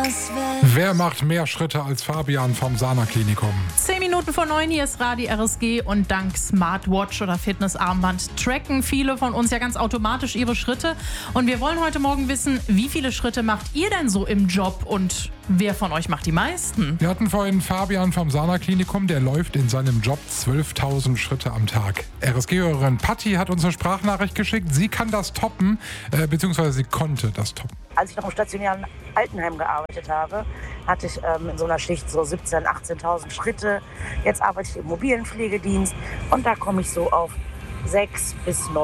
Wer macht mehr Schritte als Fabian vom Sana-Klinikum? 10 Minuten vor 9, hier ist Radio RSG und dank Smartwatch oder Fitnessarmband tracken viele von uns ja ganz automatisch ihre Schritte. Und wir wollen heute Morgen wissen, wie viele Schritte macht ihr denn so im Job und wer von euch macht die meisten? Wir hatten vorhin Fabian vom Sana-Klinikum, der läuft in seinem Job 12.000 Schritte am Tag. RSG-Hörerin Patti hat uns eine Sprachnachricht geschickt. Sie kann das toppen, beziehungsweise sie konnte das toppen. Als ich noch im stationären Altenheim gearbeitet habe, hatte ich in so einer Schicht so 17.000, 18.000 Schritte. Jetzt arbeite ich im mobilen Pflegedienst und da komme ich so auf 6.000 bis 9.000.